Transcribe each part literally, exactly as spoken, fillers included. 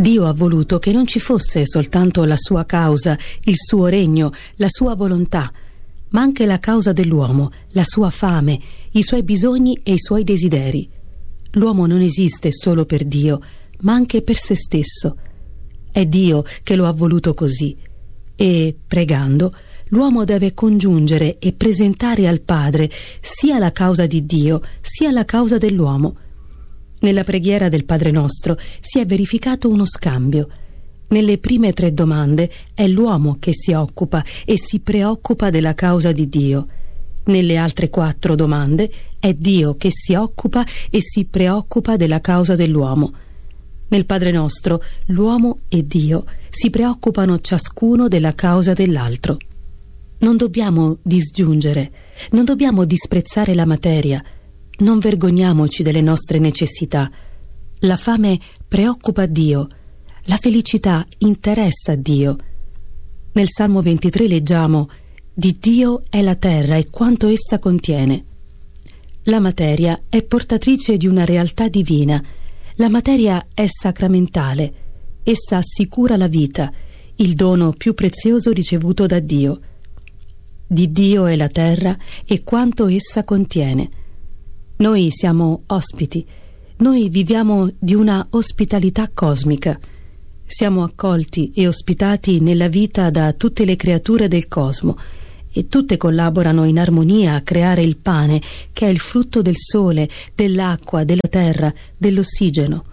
Dio ha voluto che non ci fosse soltanto la sua causa, il suo regno, la sua volontà, ma anche la causa dell'uomo, la sua fame, i suoi bisogni e i suoi desideri. L'uomo non esiste solo per Dio, ma anche per se stesso. È Dio che lo ha voluto così e, pregando, l'uomo deve congiungere e presentare al Padre sia la causa di Dio sia la causa dell'uomo. Nella preghiera del Padre Nostro si è verificato uno scambio. Nelle prime tre domande è l'uomo che si occupa e si preoccupa della causa di Dio. Nelle altre quattro domande è Dio che si occupa e si preoccupa della causa dell'uomo. Nel Padre Nostro l'uomo e Dio si preoccupano ciascuno della causa dell'altro. Non dobbiamo disgiungere, non dobbiamo disprezzare la materia, non vergogniamoci delle nostre necessità. La fame preoccupa Dio, la felicità interessa Dio. Nel Salmo ventitré leggiamo: «Di Dio è la terra e quanto essa contiene». La materia è portatrice di una realtà divina. La materia è sacramentale. Essa assicura la vita, il dono più prezioso ricevuto da Dio. Di Dio è la terra e quanto essa contiene. Noi siamo ospiti, noi viviamo di una ospitalità cosmica. Siamo accolti e ospitati nella vita da tutte le creature del cosmo e tutte collaborano in armonia a creare il pane che è il frutto del sole, dell'acqua, della terra, dell'ossigeno.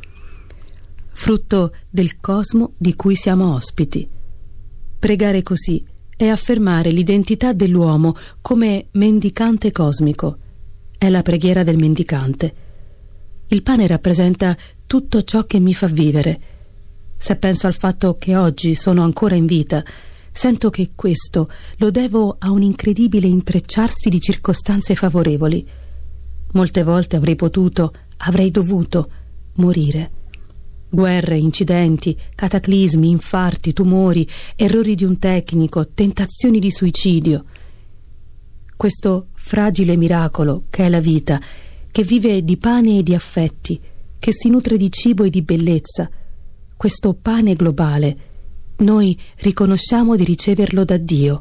Frutto del cosmo di cui siamo ospiti. Pregare così è affermare l'identità dell'uomo come mendicante cosmico. È la preghiera del mendicante. Il pane rappresenta tutto ciò che mi fa vivere. Se penso al fatto che oggi sono ancora in vita, sento che questo lo devo a un incredibile intrecciarsi di circostanze favorevoli. Molte volte avrei potuto, avrei dovuto morire. Guerre, incidenti, cataclismi, infarti, tumori, errori di un tecnico, tentazioni di suicidio. Questo fragile miracolo che è la vita, che vive di pane e di affetti, che si nutre di cibo e di bellezza, questo pane globale, noi riconosciamo di riceverlo da Dio.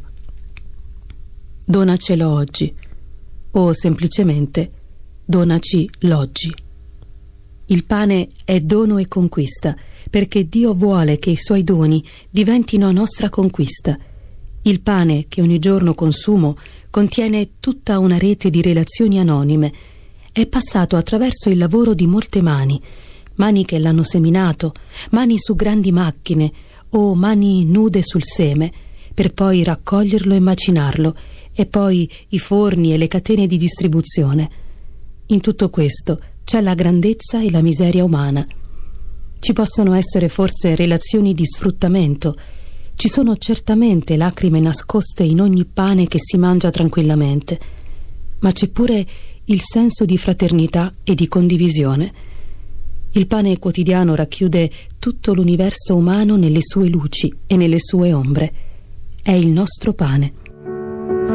Donacelo oggi, o semplicemente donaci l'oggi. Il pane è dono e conquista, perché Dio vuole che i suoi doni diventino nostra conquista. Il pane che ogni giorno consumo contiene tutta una rete di relazioni anonime. È passato attraverso il lavoro di molte mani, mani che l'hanno seminato, mani su grandi macchine o mani nude sul seme, per poi raccoglierlo e macinarlo, e poi i forni e le catene di distribuzione. In tutto questo c'è la grandezza e la miseria umana. Ci possono essere forse relazioni di sfruttamento. Ci sono certamente lacrime nascoste in ogni pane che si mangia tranquillamente, ma c'è pure il senso di fraternità e di condivisione. Il pane quotidiano racchiude tutto l'universo umano nelle sue luci e nelle sue ombre. È il nostro pane.